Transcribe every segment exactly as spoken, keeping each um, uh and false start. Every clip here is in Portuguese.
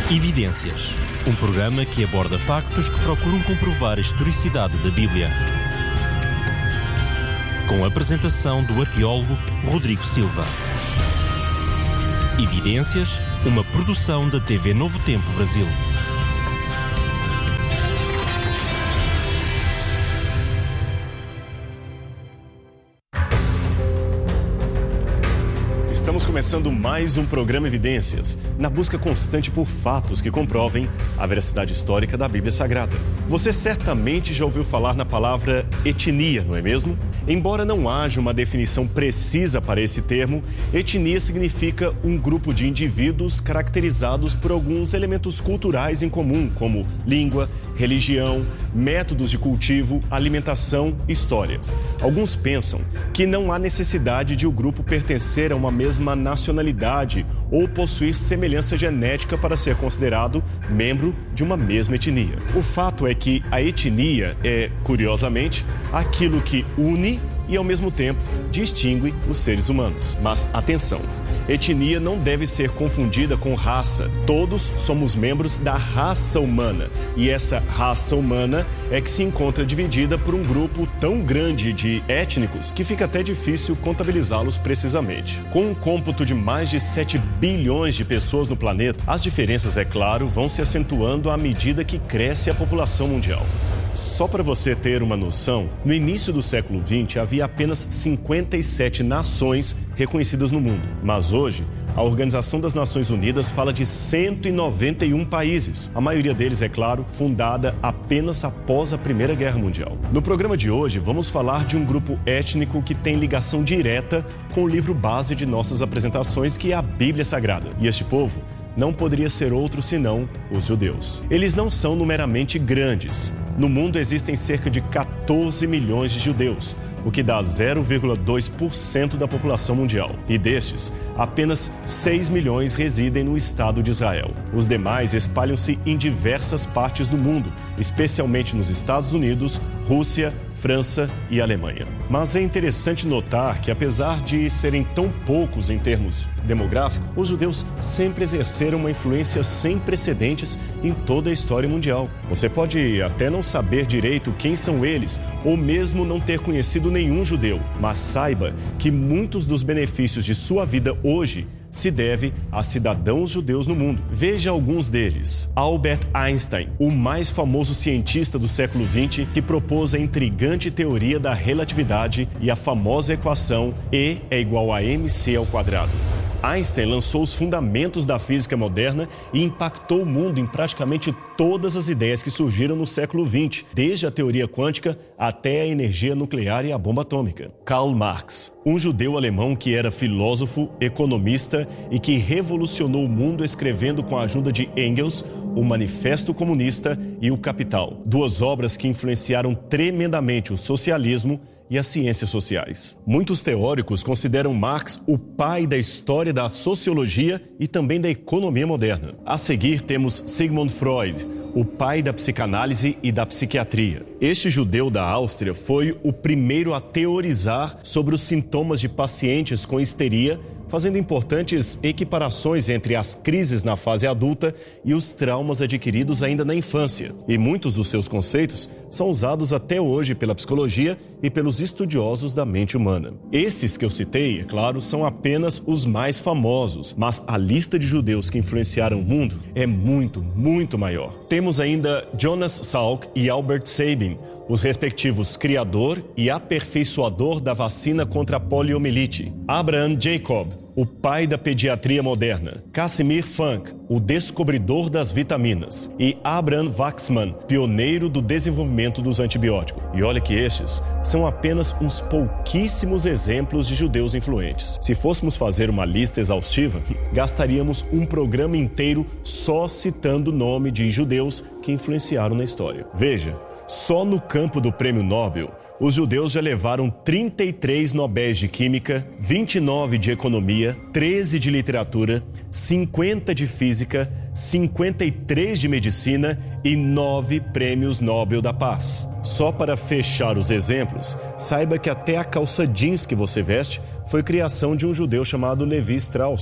Evidências, um programa que aborda factos que procuram comprovar a historicidade da Bíblia. Com a apresentação do arqueólogo Rodrigo Silva. Evidências, uma produção da T V Novo Tempo Brasil. Estamos começando mais um programa Evidências, na busca constante por fatos que comprovem a veracidade histórica da Bíblia Sagrada. Você certamente já ouviu falar na palavra etnia, não é mesmo? Embora não haja uma definição precisa para esse termo, etnia significa um grupo de indivíduos caracterizados por alguns elementos culturais em comum, como língua, religião, métodos de cultivo, alimentação e história. Alguns pensam que não há necessidade de o grupo pertencer a uma mesma nacionalidade ou possuir semelhança genética para ser considerado membro de uma mesma etnia. O fato é que a etnia é, curiosamente, aquilo que une e, ao mesmo tempo, distingue os seres humanos. Mas, atenção, etnia não deve ser confundida com raça. Todos somos membros da raça humana. E essa raça humana é que se encontra dividida por um grupo tão grande de étnicos que fica até difícil contabilizá-los precisamente. Com um cômputo de mais de sete bilhões de pessoas no planeta, as diferenças, é claro, vão se acentuando à medida que cresce a população mundial. Só para você ter uma noção, no início do século vinte havia apenas cinquenta e sete nações reconhecidas no mundo. Mas hoje, a Organização das Nações Unidas fala de cento e noventa e um países. A maioria deles, é claro, fundada apenas após a Primeira Guerra Mundial. No programa de hoje, vamos falar de um grupo étnico que tem ligação direta com o livro base de nossas apresentações, que é a Bíblia Sagrada. E este povo não poderia ser outro senão os judeus. Eles não são numeramente grandes. No mundo existem cerca de quatorze milhões de judeus, o que dá zero vírgula dois por cento da população mundial. E destes, apenas seis milhões residem no Estado de Israel. Os demais espalham-se em diversas partes do mundo, especialmente nos Estados Unidos, Rússia, França e Alemanha. Mas é interessante notar que, apesar de serem tão poucos em termos demográficos, os judeus sempre exerceram uma influência sem precedentes em toda a história mundial. Você pode até não saber direito quem são eles, ou mesmo não ter conhecido nenhum judeu, mas saiba que muitos dos benefícios de sua vida hoje se deve a cidadãos judeus no mundo. Veja alguns deles. Albert Einstein, o mais famoso cientista do século vinte, que propôs a intrigante teoria da relatividade e a famosa equação E é igual a mc ao quadrado. Einstein lançou os fundamentos da física moderna e impactou o mundo em praticamente todas as ideias que surgiram no século vinte, desde a teoria quântica até a energia nuclear e a bomba atômica. Karl Marx, um judeu alemão que era filósofo, economista e que revolucionou o mundo escrevendo com a ajuda de Engels o Manifesto Comunista e o Capital, duas obras que influenciaram tremendamente o socialismo e as ciências sociais. Muitos teóricos consideram Marx o pai da história da sociologia e também da economia moderna. A seguir temos Sigmund Freud, o pai da psicanálise e da psiquiatria. Este judeu da Áustria foi o primeiro a teorizar sobre os sintomas de pacientes com histeria, fazendo importantes equiparações entre as crises na fase adulta e os traumas adquiridos ainda na infância. E muitos dos seus conceitos são usados até hoje pela psicologia e pelos estudiosos da mente humana. Esses que eu citei, é claro, são apenas os mais famosos, mas a lista de judeus que influenciaram o mundo é muito, muito maior. Temos ainda Jonas Salk e Albert Sabin, os respectivos criador e aperfeiçoador da vacina contra a poliomielite. Abraham Jacob, o pai da pediatria moderna. Casimir Funk, o descobridor das vitaminas. E Abraham Waxman, pioneiro do desenvolvimento dos antibióticos. E olha que estes são apenas uns pouquíssimos exemplos de judeus influentes. Se fôssemos fazer uma lista exaustiva, gastaríamos um programa inteiro só citando o nome de judeus que influenciaram na história. Veja, só no campo do Prêmio Nobel, os judeus já levaram trinta e três Nobéis de Química, vinte e nove de Economia, treze de Literatura, cinquenta de Física, cinquenta e três de Medicina e nove Prêmios Nobel da Paz. Só para fechar os exemplos, saiba que até a calça jeans que você veste foi criação de um judeu chamado Levi Strauss.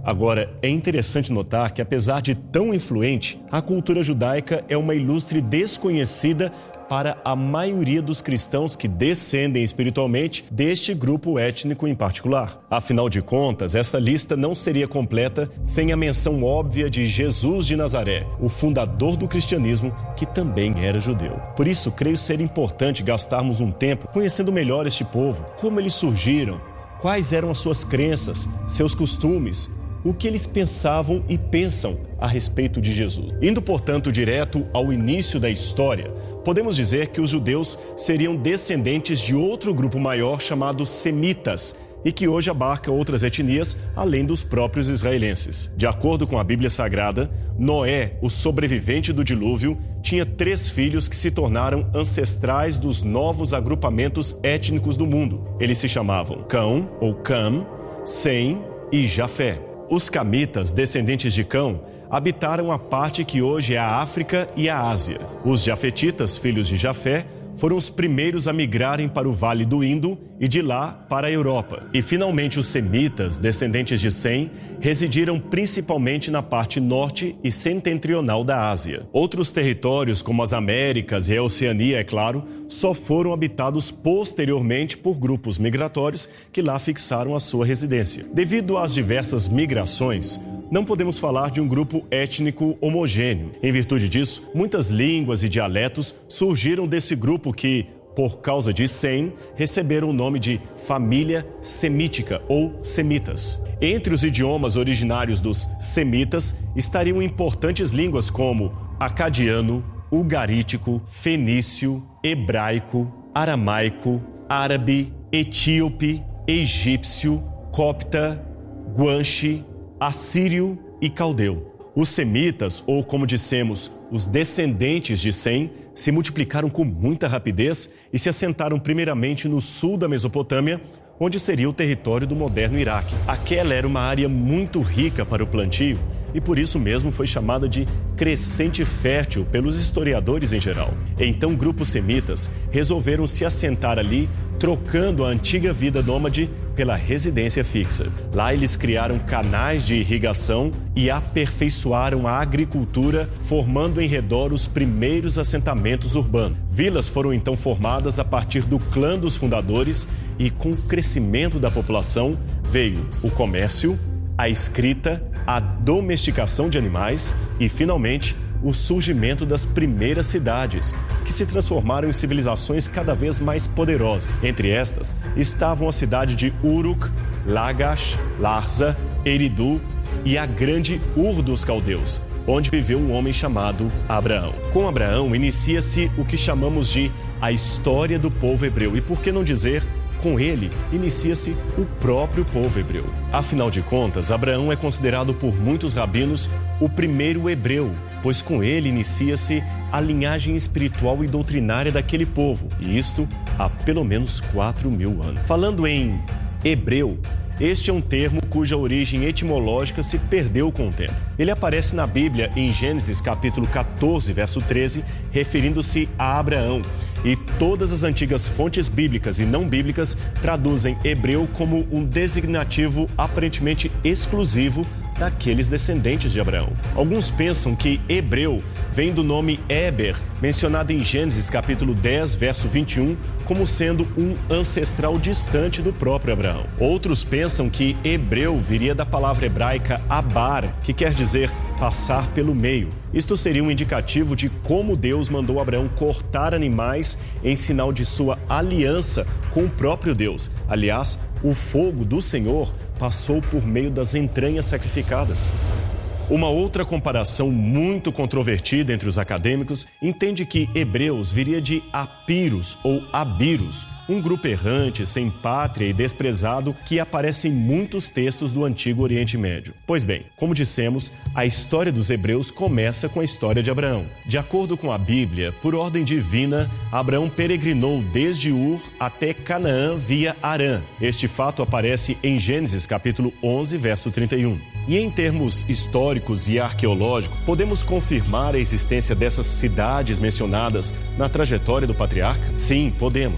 Agora, é interessante notar que, apesar de tão influente, a cultura judaica é uma ilustre desconhecida para a maioria dos cristãos que descendem espiritualmente deste grupo étnico em particular. Afinal de contas, essa lista não seria completa sem a menção óbvia de Jesus de Nazaré, o fundador do cristianismo, que também era judeu. Por isso, creio ser importante gastarmos um tempo conhecendo melhor este povo, como eles surgiram, quais eram as suas crenças, seus costumes, o que eles pensavam e pensam a respeito de Jesus. Indo, portanto, direto ao início da história, podemos dizer que os judeus seriam descendentes de outro grupo maior chamado semitas e que hoje abarca outras etnias além dos próprios israelenses. De acordo com a Bíblia Sagrada, Noé, o sobrevivente do dilúvio, tinha três filhos que se tornaram ancestrais dos novos agrupamentos étnicos do mundo. Eles se chamavam Cão, ou Cam, Sem e Jafé. Os camitas, descendentes de Cão, habitaram a parte que hoje é a África e a Ásia. Os jafetitas, filhos de Jafé, foram os primeiros a migrarem para o Vale do Indo e de lá para a Europa. E finalmente os semitas, descendentes de Sem, residiram principalmente na parte norte e setentrional da Ásia. Outros territórios, como as Américas e a Oceania, é claro, só foram habitados posteriormente por grupos migratórios que lá fixaram a sua residência. Devido às diversas migrações, não podemos falar de um grupo étnico homogêneo. Em virtude disso, muitas línguas e dialetos surgiram desse grupo que, por causa de Sem, receberam o nome de família semítica ou semitas. Entre os idiomas originários dos semitas estariam importantes línguas como acadiano, ugarítico, fenício, hebraico, aramaico, árabe, etíope, egípcio, copta, guanche, assírio e caldeu. Os semitas, ou como dissemos, os descendentes de Sem, se multiplicaram com muita rapidez e se assentaram primeiramente no sul da Mesopotâmia, onde seria o território do moderno Iraque. Aquela era uma área muito rica para o plantio e por isso mesmo foi chamada de crescente fértil pelos historiadores em geral. Então grupos semitas resolveram se assentar ali, trocando a antiga vida nômade pela residência fixa. Lá eles criaram canais de irrigação e aperfeiçoaram a agricultura, formando em redor os primeiros assentamentos urbanos. Vilas foram então formadas a partir do clã dos fundadores e, com o crescimento da população, veio o comércio, a escrita, a domesticação de animais e, finalmente, o surgimento das primeiras cidades, que se transformaram em civilizações cada vez mais poderosas. Entre estas estavam a cidade de Uruk, Lagash, Larsa, Eridu e a grande Ur dos Caldeus, onde viveu um homem chamado Abraão. Com Abraão inicia-se o que chamamos de a história do povo hebreu. E por que não dizer, com ele inicia-se o próprio povo hebreu. Afinal de contas, Abraão é considerado por muitos rabinos o primeiro hebreu, pois com ele inicia-se a linhagem espiritual e doutrinária daquele povo, e isto há pelo menos quatro mil anos. Falando em hebreu, este é um termo cuja origem etimológica se perdeu com o tempo. Ele aparece na Bíblia em Gênesis capítulo quatorze, verso treze, referindo-se a Abraão. E todas as antigas fontes bíblicas e não bíblicas traduzem hebreu como um designativo aparentemente exclusivo daqueles descendentes de Abraão. Alguns pensam que hebreu vem do nome Éber, mencionado em Gênesis capítulo dez, verso vinte e um, como sendo um ancestral distante do próprio Abraão. Outros pensam que hebreu viria da palavra hebraica abar, que quer dizer passar pelo meio. Isto seria um indicativo de como Deus mandou Abraão cortar animais em sinal de sua aliança com o próprio Deus. Aliás, o fogo do Senhor passou por meio das entranhas sacrificadas. Uma outra comparação muito controvertida entre os acadêmicos entende que hebreus viria de Apiros ou Abiros, um grupo errante, sem pátria e desprezado que aparece em muitos textos do Antigo Oriente Médio. Pois bem, como dissemos, a história dos hebreus começa com a história de Abraão. De acordo com a Bíblia, por ordem divina, Abraão peregrinou desde Ur até Canaã via Harã. Este fato aparece em Gênesis capítulo onze, verso trinta e um. E em termos históricos e arqueológicos, podemos confirmar a existência dessas cidades mencionadas na trajetória do patriarca? Sim, podemos.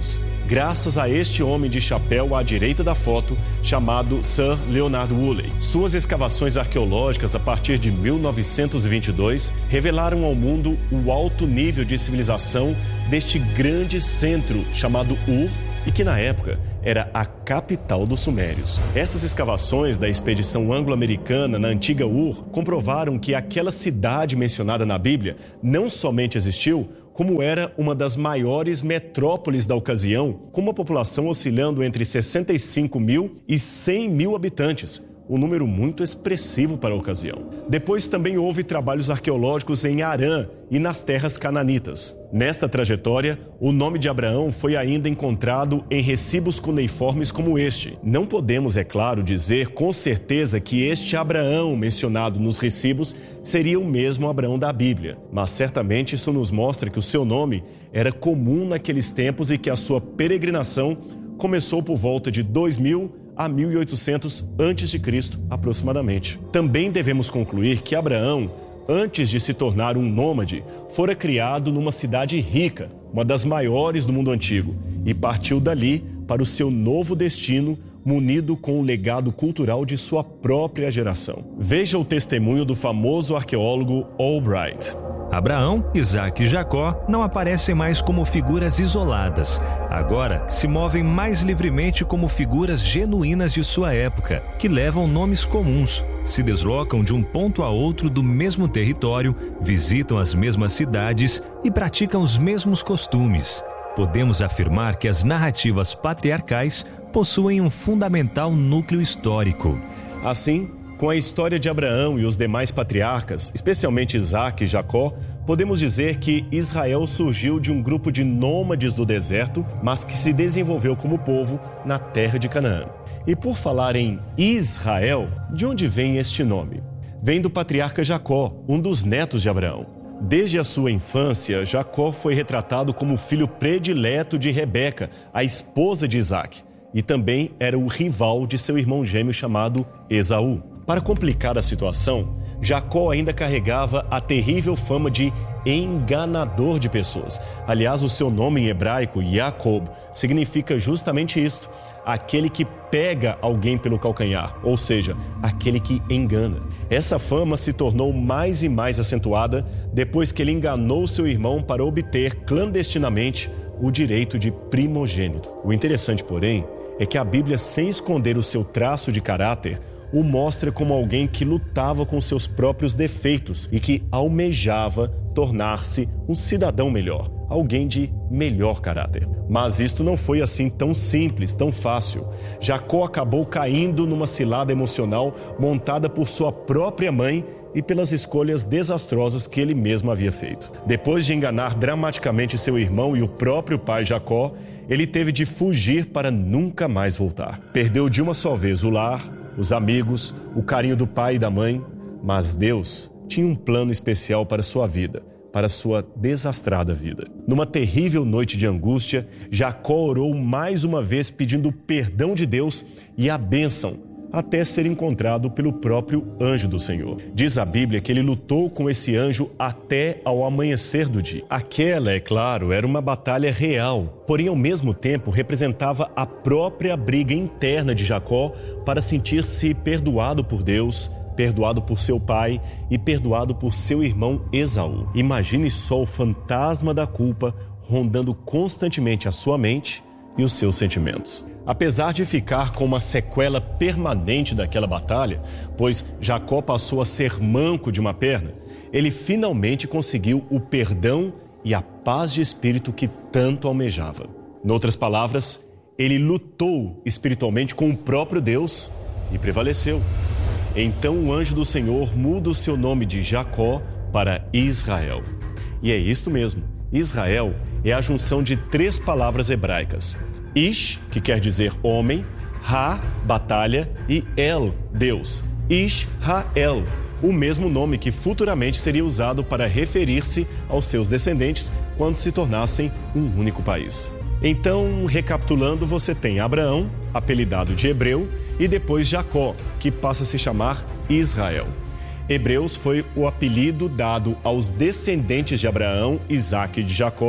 graças a este homem de chapéu à direita da foto, chamado Sir Leonard Woolley. Suas escavações arqueológicas a partir de mil novecentos e vinte e dois revelaram ao mundo o alto nível de civilização deste grande centro chamado Ur, e que na época era a capital dos sumérios. Essas escavações da expedição anglo-americana na antiga Ur comprovaram que aquela cidade mencionada na Bíblia não somente existiu, como era uma das maiores metrópoles da ocasião, com uma população oscilando entre sessenta e cinco mil e cem mil habitantes, um número muito expressivo para a ocasião. Depois também houve trabalhos arqueológicos em Harã e nas terras cananitas. Nesta trajetória, o nome de Abraão foi ainda encontrado em recibos cuneiformes como este. Não podemos, é claro, dizer com certeza que este Abraão mencionado nos recibos seria o mesmo Abraão da Bíblia, mas certamente isso nos mostra que o seu nome era comum naqueles tempos e que a sua peregrinação começou por volta de dois mil a mil e oitocentos antes de Cristo, aproximadamente. Também devemos concluir que Abraão, antes de se tornar um nômade, fora criado numa cidade rica, uma das maiores do mundo antigo, e partiu dali para o seu novo destino, munido com o legado cultural de sua própria geração. Veja o testemunho do famoso arqueólogo Albright. Abraão, Isaque e Jacó não aparecem mais como figuras isoladas. Agora se movem mais livremente como figuras genuínas de sua época, que levam nomes comuns, se deslocam de um ponto a outro do mesmo território, visitam as mesmas cidades e praticam os mesmos costumes. Podemos afirmar que as narrativas patriarcais possuem um fundamental núcleo histórico. Assim, com a história de Abraão e os demais patriarcas, especialmente Isaque e Jacó, podemos dizer que Israel surgiu de um grupo de nômades do deserto, mas que se desenvolveu como povo na terra de Canaã. E por falar em Israel, de onde vem este nome? Vem do patriarca Jacó, um dos netos de Abraão. Desde a sua infância, Jacó foi retratado como filho predileto de Rebeca, a esposa de Isaque, e também era o rival de seu irmão gêmeo chamado Esaú. Para complicar a situação, Jacó ainda carregava a terrível fama de enganador de pessoas. Aliás, o seu nome em hebraico, Jacob, significa justamente isto: aquele que pega alguém pelo calcanhar, ou seja, aquele que engana. Essa fama se tornou mais e mais acentuada depois que ele enganou seu irmão para obter clandestinamente o direito de primogênito. O interessante, porém, é que a Bíblia, sem esconder o seu traço de caráter, o mostra como alguém que lutava com seus próprios defeitos e que almejava tornar-se um cidadão melhor, alguém de melhor caráter. Mas isto não foi assim tão simples, tão fácil. Jacó acabou caindo numa cilada emocional montada por sua própria mãe e pelas escolhas desastrosas que ele mesmo havia feito. Depois de enganar dramaticamente seu irmão e o próprio pai Jacó, ele teve de fugir para nunca mais voltar. Perdeu de uma só vez o lar, os amigos, o carinho do pai e da mãe, mas Deus tinha um plano especial para sua vida, para sua desastrada vida. Numa terrível noite de angústia, Jacó orou mais uma vez pedindo perdão de Deus e a bênção, até ser encontrado pelo próprio anjo do Senhor. Diz a Bíblia que ele lutou com esse anjo até ao amanhecer do dia. Aquela, é claro, era uma batalha real, porém ao mesmo tempo representava a própria briga interna de Jacó para sentir-se perdoado por Deus, perdoado por seu pai e perdoado por seu irmão Esaú. Imagine só o fantasma da culpa rondando constantemente a sua mente e os seus sentimentos. Apesar de ficar com uma sequela permanente daquela batalha, pois Jacó passou a ser manco de uma perna, ele finalmente conseguiu o perdão e a paz de espírito que tanto almejava. Em outras palavras, ele lutou espiritualmente com o próprio Deus e prevaleceu. Então o anjo do Senhor muda o seu nome de Jacó para Israel. E é isto mesmo, Israel é a junção de três palavras hebraicas: Ish, que quer dizer homem, Ha, batalha, e El, Deus. Israel, o mesmo nome que futuramente seria usado para referir-se aos seus descendentes quando se tornassem um único país. Então, recapitulando, você tem Abraão, apelidado de Hebreu, e depois Jacó, que passa a se chamar Israel. Hebreus foi o apelido dado aos descendentes de Abraão, Isaque e de Jacó,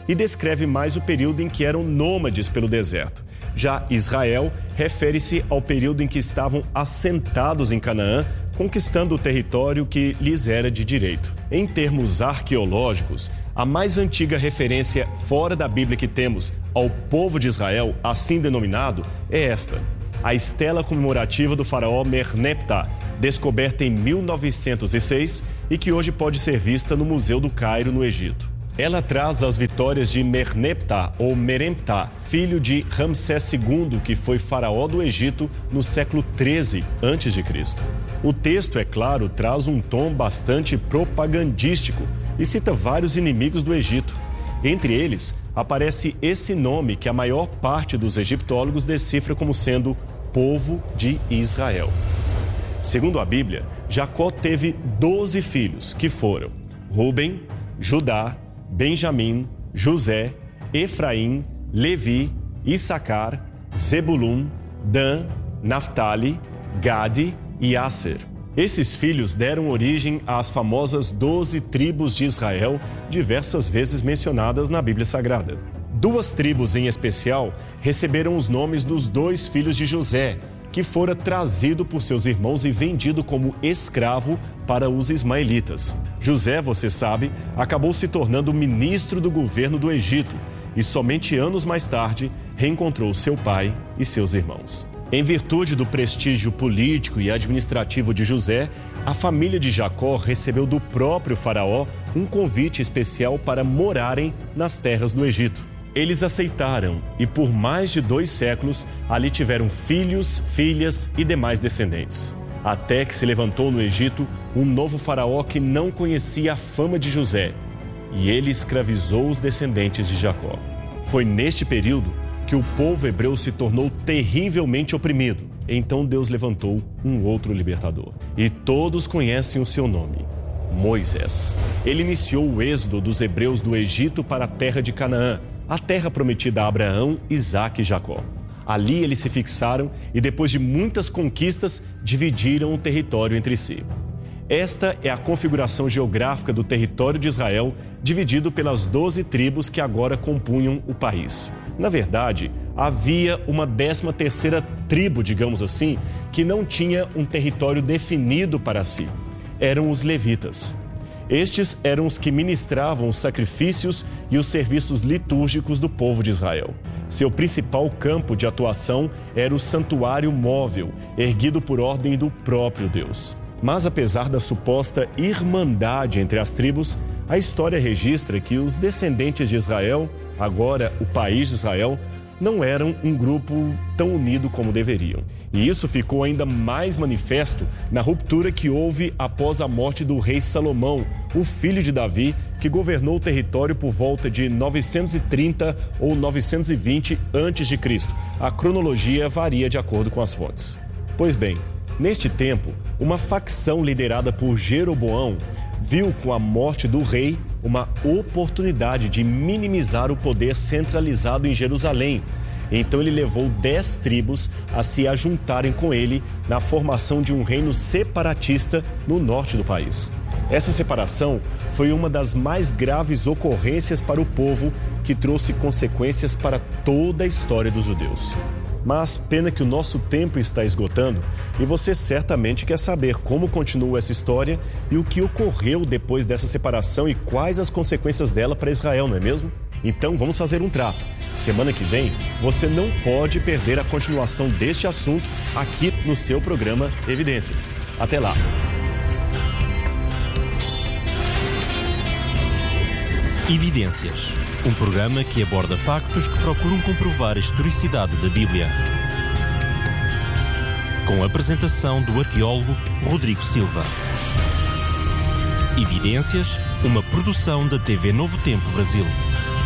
e descreve mais o período em que eram nômades pelo deserto. Já Israel refere-se ao período em que estavam assentados em Canaã, conquistando o território que lhes era de direito. Em termos arqueológicos, a mais antiga referência fora da Bíblia que temos ao povo de Israel, assim denominado, é esta: a estela comemorativa do faraó Merneptah, descoberta em mil novecentos e seis e que hoje pode ser vista no Museu do Cairo, no Egito. Ela traz as vitórias de Merneptah ou Meremptah, filho de Ramsés segundo, que foi faraó do Egito no século treze antes de Cristo. O texto, é claro, traz um tom bastante propagandístico e cita vários inimigos do Egito. Entre eles, aparece esse nome que a maior parte dos egiptólogos decifra como sendo povo de Israel. Segundo a Bíblia, Jacó teve doze filhos, que foram Rúben, Judá, Benjamim, José, Efraim, Levi, Issacar, Zebulun, Dan, Naftali, Gade e Asser. Esses filhos deram origem às famosas doze tribos de Israel, diversas vezes mencionadas na Bíblia Sagrada. Duas tribos em especial receberam os nomes dos dois filhos de José, que fora trazido por seus irmãos e vendido como escravo para os ismaelitas. José, você sabe, acabou se tornando ministro do governo do Egito e somente anos mais tarde reencontrou seu pai e seus irmãos. Em virtude do prestígio político e administrativo de José, a família de Jacó recebeu do próprio faraó um convite especial para morarem nas terras do Egito. Eles aceitaram e por mais de dois séculos ali tiveram filhos, filhas e demais descendentes. Até que se levantou no Egito um novo faraó que não conhecia a fama de José e ele escravizou os descendentes de Jacó. Foi neste período que o povo hebreu se tornou terrivelmente oprimido. Então Deus levantou um outro libertador. E todos conhecem o seu nome: Moisés. Ele iniciou o êxodo dos hebreus do Egito para a terra de Canaã, a terra prometida a Abraão, Isaque e Jacó. Ali eles se fixaram e, depois de muitas conquistas, dividiram o território entre si. Esta é a configuração geográfica do território de Israel, dividido pelas doze tribos que agora compunham o país. Na verdade, havia uma décima terceira tribo, digamos assim, que não tinha um território definido para si. Eram os levitas. Estes eram os que ministravam os sacrifícios e os serviços litúrgicos do povo de Israel. Seu principal campo de atuação era o santuário móvel, erguido por ordem do próprio Deus. Mas apesar da suposta irmandade entre as tribos, a história registra que os descendentes de Israel, agora o país de Israel, não eram um grupo tão unido como deveriam. E isso ficou ainda mais manifesto na ruptura que houve após a morte do rei Salomão, o filho de Davi, que governou o território por volta de novecentos e trinta ou novecentos e vinte antes de Cristo. A cronologia varia de acordo com as fontes. Pois bem, neste tempo, uma facção liderada por Jeroboão viu com a morte do rei uma oportunidade de minimizar o poder centralizado em Jerusalém. Então ele levou dez tribos a se ajuntarem com ele na formação de um reino separatista no norte do país. Essa separação foi uma das mais graves ocorrências para o povo, que trouxe consequências para toda a história dos judeus. Mas pena que o nosso tempo está esgotando e você certamente quer saber como continuou essa história e o que ocorreu depois dessa separação e quais as consequências dela para Israel, não é mesmo? Então vamos fazer um trato. Semana que vem você não pode perder a continuação deste assunto aqui no seu programa Evidências. Até lá! Evidências, um programa que aborda factos que procuram comprovar a historicidade da Bíblia. Com a apresentação do arqueólogo Rodrigo Silva. Evidências, uma produção da T V Novo Tempo Brasil.